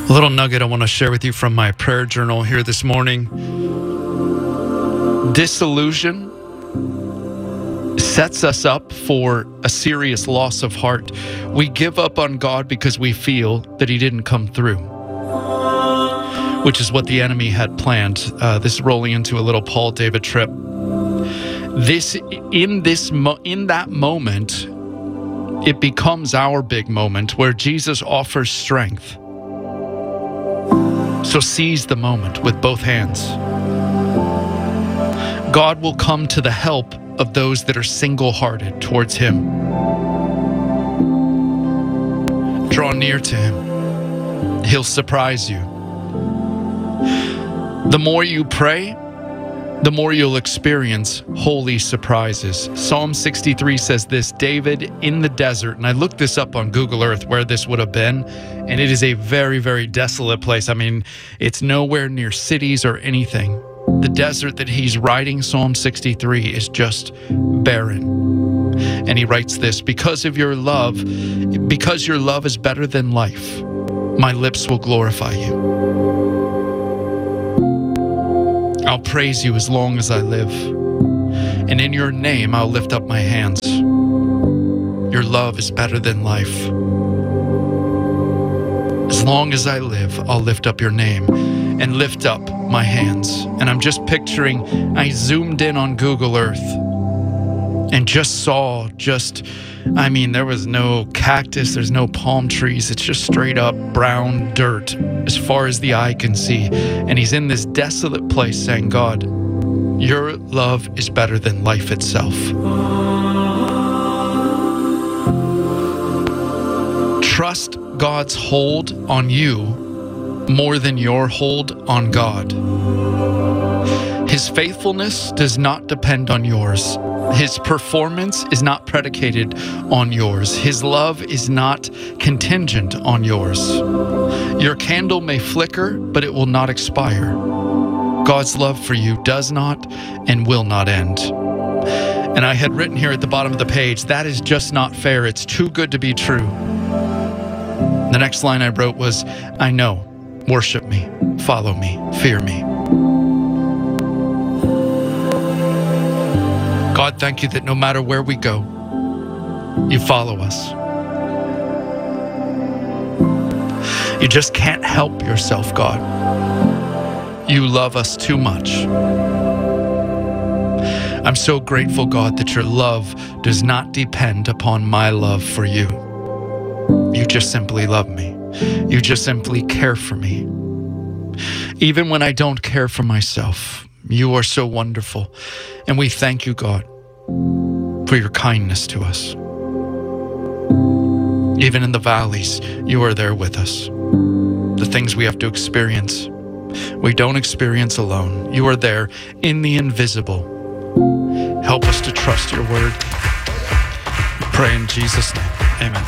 A little nugget I want to share with you from my prayer journal here this morning. Disillusion sets us up for a serious loss of heart. We give up on God because we feel that He didn't come through, which is what the enemy had planned. This is rolling into a little Paul David trip. In that moment, it becomes our big moment where Jesus offers strength. So seize the moment with both hands. God will come to the help of those that are single-hearted towards Him. Draw near to Him. He'll surprise you. The more you pray, the more you'll experience holy surprises. Psalm 63 says this, David in the desert, and I looked this up on Google Earth where this would have been, and it is a very, very desolate place. I mean, it's nowhere near cities or anything. The desert that he's writing Psalm 63 is just barren. And he writes this, because your love is better than life, my lips will glorify you. I'll praise you as long as I live, and in your name I'll lift up my hands. Your love is better than life. As long as I live, I'll lift up your name and lift up my hands. And I'm just picturing, I zoomed in on Google Earth and just saw there was no cactus, there's no palm trees. It's just straight up brown dirt as far as the eye can see. And he's in this desolate place saying, God, your love is better than life itself. Trust God's hold on you more than your hold on God. His faithfulness does not depend on yours. His performance is not predicated on yours. His love is not contingent on yours. Your candle may flicker, but it will not expire. God's love for you does not and will not end. And I had written here at the bottom of the page, that is just not fair. It's too good to be true. The next line I wrote was, I know. Worship me, follow me, fear me. God, thank you that no matter where we go, you follow us. You just can't help yourself, God. You love us too much. I'm so grateful, God, that your love does not depend upon my love for you. You just simply love me. You just simply care for me. Even when I don't care for myself, you are so wonderful. And we thank you, God, for your kindness to us. Even in the valleys, you are there with us. The things we have to experience, we don't experience alone. You are there in the invisible. Help us to trust your word. We pray in Jesus' name. Amen.